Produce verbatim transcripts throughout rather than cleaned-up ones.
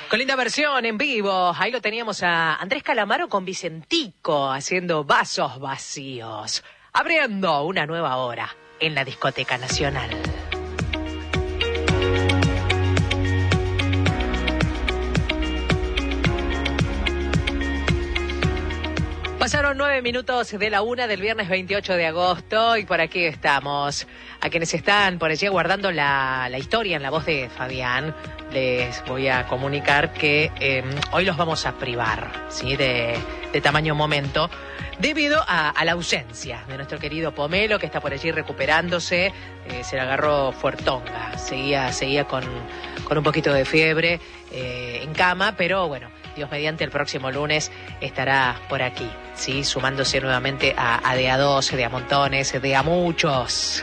Con linda versión en vivo, ahí lo teníamos a Andrés Calamaro con Vicentico haciendo Vasos Vacíos, abriendo una nueva hora en la Discoteca Nacional. Pasaron nueve minutos de la una del viernes veintiocho de agosto y por aquí estamos. A quienes están por allí guardando la, la historia en la voz de Fabián, les voy a comunicar que eh, hoy los vamos a privar, ¿sí? de, de tamaño momento, debido a, a la ausencia de nuestro querido Pomelo, que está por allí recuperándose. Eh, se le agarró fuertonga, seguía, seguía con, con un poquito de fiebre eh, en cama, pero bueno, Dios mediante, el próximo lunes estará por aquí, ¿sí? Sumándose nuevamente a, a de a doce, de a montones, de a muchos.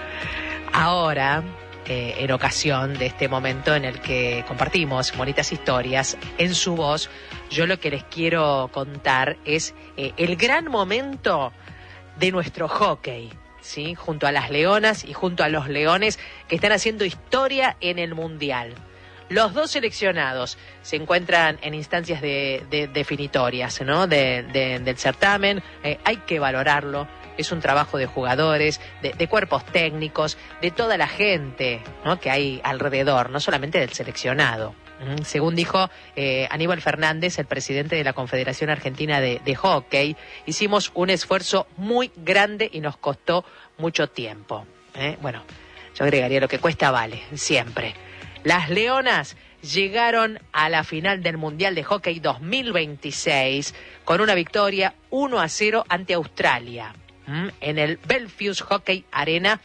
Ahora, eh, en ocasión de este momento en el que compartimos bonitas historias en su voz, yo lo que les quiero contar es eh, el gran momento de nuestro hockey, ¿sí? Junto a las leonas y junto a los leones que están haciendo historia en el Mundial. Los dos seleccionados se encuentran en instancias de, de, definitorias, ¿no? de, de, del certamen. Eh, hay que valorarlo. Es un trabajo de jugadores, de, de cuerpos técnicos, de toda la gente, ¿no? que hay alrededor, no solamente del seleccionado. ¿Mm? Según dijo eh, Aníbal Fernández, el presidente de la Confederación Argentina de, de Hockey, hicimos un esfuerzo muy grande y nos costó mucho tiempo. ¿Eh? Bueno, yo agregaría lo que cuesta vale, siempre. Las Leonas llegaron a la final del Mundial de Hockey dos mil veintiséis con una victoria uno a cero ante Australia ¿m? en el Belfius Hockey Arena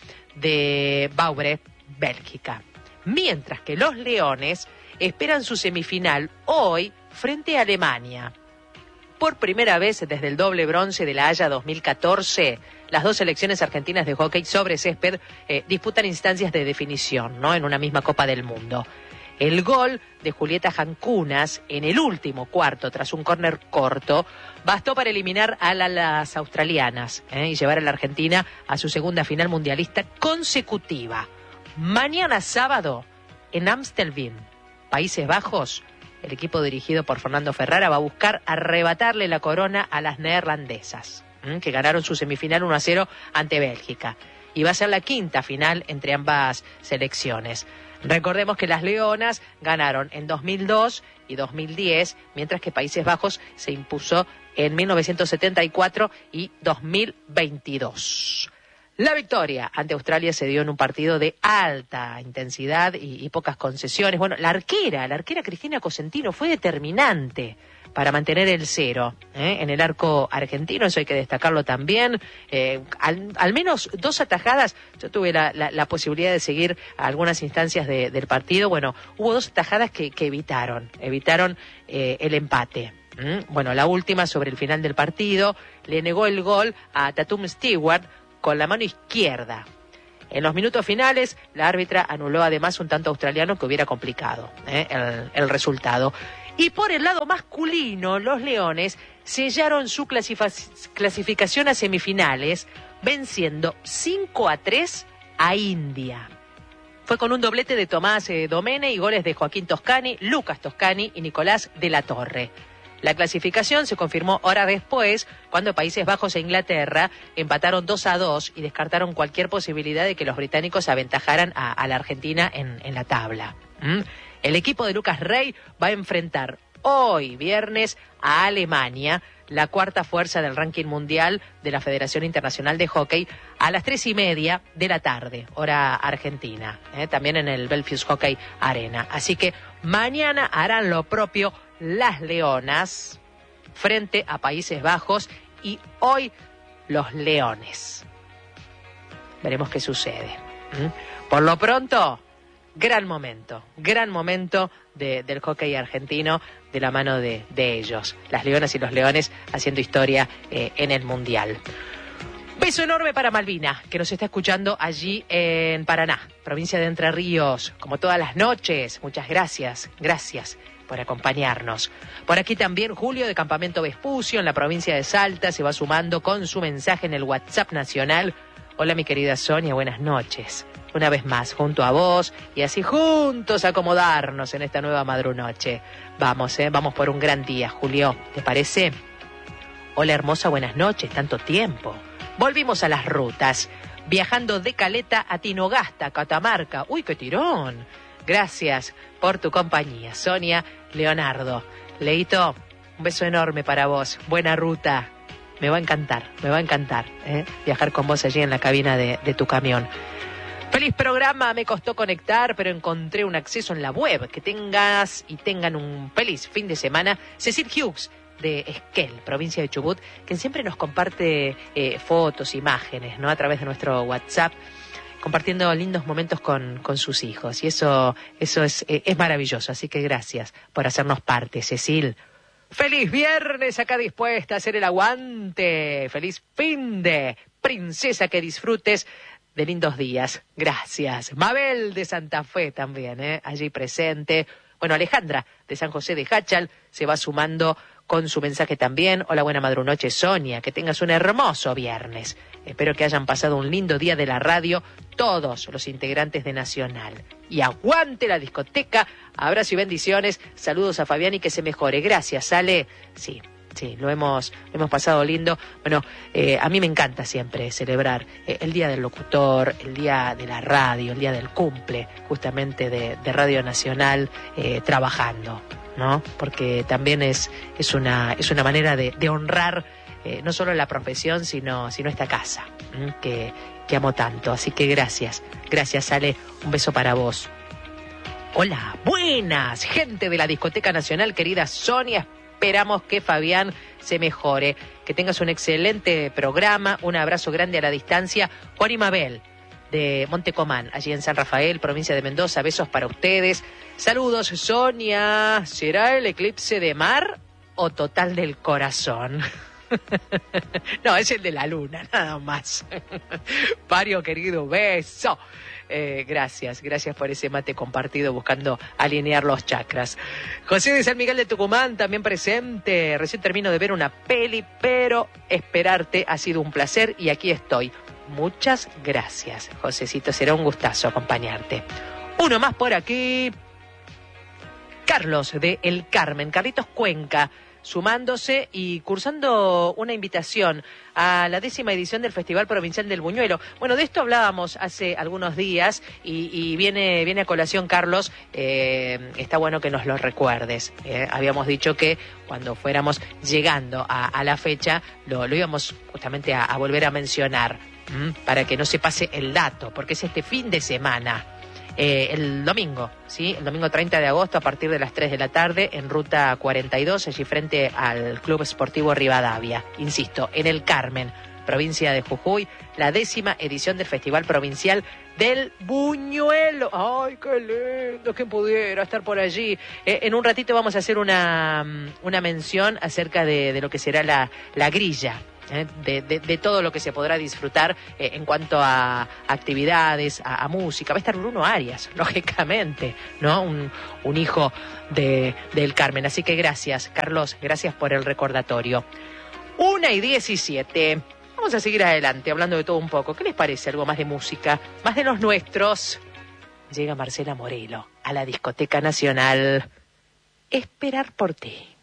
de Vauvre, Bélgica. Mientras que los Leones esperan su semifinal hoy frente a Alemania. Por primera vez desde el doble bronce de La Haya dos mil catorce, las dos selecciones argentinas de hockey sobre césped eh, disputan instancias de definición, ¿no? En una misma Copa del Mundo. El gol de Julieta Jancunas en el último cuarto, tras un córner corto, bastó para eliminar a la, las australianas ¿eh? y llevar a la Argentina a su segunda final mundialista consecutiva. Mañana sábado, en Amstelveen, Países Bajos, el equipo dirigido por Fernando Ferrara va a buscar arrebatarle la corona a las neerlandesas, que ganaron su semifinal uno a cero ante Bélgica. Y va a ser la quinta final entre ambas selecciones. Recordemos que las Leonas ganaron en dos mil dos y dos mil diez, mientras que Países Bajos se impuso en mil novecientos setenta y cuatro y dos mil veintidós. La victoria ante Australia se dio en un partido de alta intensidad y, y pocas concesiones. Bueno, la arquera, la arquera Cristina Cosentino fue determinante para mantener el cero ¿eh? en el arco argentino, eso hay que destacarlo también. Eh, al, al menos dos atajadas, yo tuve la, la, la posibilidad de seguir algunas instancias de, del partido. Bueno, hubo dos atajadas que, que evitaron, evitaron eh, el empate. ¿Mm? Bueno, la última sobre el final del partido, le negó el gol a Tatum Stewart con la mano izquierda. En los minutos finales, la árbitra anuló además un tanto australiano que hubiera complicado ¿eh? el, el resultado. Y por el lado masculino, los Leones sellaron su clasific- clasificación a semifinales, venciendo cinco a tres a India. Fue con un doblete de Tomás eh, Domene y goles de Joaquín Toscani, Lucas Toscani y Nicolás de la Torre. La clasificación se confirmó horas después, cuando Países Bajos e Inglaterra empataron dos a dos y descartaron cualquier posibilidad de que los británicos aventajaran a, a la Argentina en, en la tabla. ¿Mm? El equipo de Lucas Rey va a enfrentar hoy, viernes, a Alemania, la cuarta fuerza del ranking mundial de la Federación Internacional de Hockey, a las tres y media de la tarde, hora argentina, ¿eh? también en el Belfius Hockey Arena. Así que mañana harán lo propio las Leonas frente a Países Bajos y hoy los Leones. Veremos qué sucede. ¿Mm? Por lo pronto, gran momento, gran momento de, del hockey argentino de la mano de, de ellos, las Leonas y los Leones haciendo historia eh, en el Mundial. Beso enorme para Malvina, que nos está escuchando allí en Paraná, provincia de Entre Ríos, como todas las noches. Muchas gracias, gracias por acompañarnos. Por aquí también Julio de Campamento Vespucio, en la provincia de Salta, se va sumando con su mensaje en el WhatsApp nacional. Hola mi querida Sonia, buenas noches. una vez más, junto a vos, y así juntos acomodarnos en esta nueva madrunoche. Vamos, ¿eh? Vamos por un gran día, Julio, ¿te parece? Hola hermosa, buenas noches, tanto tiempo. Volvimos a las rutas, viajando de Caleta a Tinogasta, Catamarca. ¡Uy, qué tirón! Gracias por tu compañía, Sonia Leonardo. Leito, un beso enorme para vos. Buena ruta. Me va a encantar, me va a encantar ¿eh? viajar con vos allí en la cabina de, de tu camión. Feliz programa, me costó conectar, pero encontré un acceso en la web. Que tengas y tengan un feliz fin de semana. Cecil Hughes, de Esquel, provincia de Chubut, que siempre nos comparte eh, fotos, imágenes, ¿no? A través de nuestro WhatsApp, compartiendo lindos momentos con, con sus hijos. Y eso, eso es, eh, es maravilloso. Así que gracias por hacernos parte, Cecil. ¡Feliz viernes! Acá dispuesta a hacer el aguante. ¡Feliz fin de princesa! Que disfrutes de lindos días. Gracias. Mabel de Santa Fe también, ¿eh? Allí presente. Bueno, Alejandra de San José de Jáchal se va sumando con su mensaje también. Hola, buena madrunoche, Sonia. Que tengas un hermoso viernes. Espero que hayan pasado un lindo día de la radio todos los integrantes de Nacional. Y aguante la discoteca. Abrazo y bendiciones. Saludos a Fabián y que se mejore. Gracias, Ale. Sí. Sí, lo hemos, lo hemos pasado lindo. Bueno, eh, a mí me encanta siempre celebrar eh, el Día del Locutor, el Día de la Radio, el Día del Cumple, justamente de, de Radio Nacional, eh, trabajando, ¿no? Porque también es, es, una, es una manera de, de honrar eh, no solo la profesión, sino, sino esta casa, ¿m? que, que amo tanto. Así que gracias, gracias, Ale. Un beso para vos. Hola, buenas, gente de la Discoteca Nacional, querida Sonia. Esperamos que Fabián se mejore, que tengas un excelente programa, un abrazo grande a la distancia. Juan y Mabel, de Montecomán, allí en San Rafael, provincia de Mendoza, besos para ustedes. Saludos, Sonia. ¿Será el eclipse de mar o total del corazón? No, es el de la luna, nada más. Pario, querido, beso. Eh, gracias, gracias por ese mate compartido buscando alinear los chakras. José de San Miguel de Tucumán también presente. Recién termino de ver una peli, pero esperarte ha sido un placer y aquí estoy. Muchas gracias, Josecito, será un gustazo acompañarte. Uno más por aquí. Carlos de El Carmen, Carlitos Cuenca, sumándose y cursando una invitación a la décima edición del Festival Provincial del Buñuelo. Bueno, de esto hablábamos hace algunos días y, y viene, viene a colación, Carlos, eh, está bueno que nos lo recuerdes. Eh, habíamos dicho que cuando fuéramos llegando a, a la fecha lo, lo íbamos justamente a, a volver a mencionar, ¿m? Para que no se pase el dato, porque es este fin de semana. Eh, el domingo, ¿sí? El domingo treinta de agosto a partir de las tres de la tarde en Ruta cuarenta y dos, allí frente al Club Sportivo Rivadavia. Insisto, en El Carmen, provincia de Jujuy, la décima edición del Festival Provincial del Buñuelo. ¡Ay, qué lindo! ¿Quién pudiera estar por allí? Eh, en un ratito vamos a hacer una, una mención acerca de, de lo que será la, la grilla. ¿eh? De, de, de todo lo que se podrá disfrutar eh, en cuanto a actividades, a, a música. Va a estar Bruno Arias, lógicamente, ¿no? Un, un hijo de, del Carmen. Así que gracias, Carlos, gracias por el recordatorio. Una y diecisiete. Vamos a seguir adelante, hablando de todo un poco. ¿Qué les parece? Algo más de música, más de los nuestros. Llega Marcela Morelo a la Discoteca Nacional. Esperar por ti.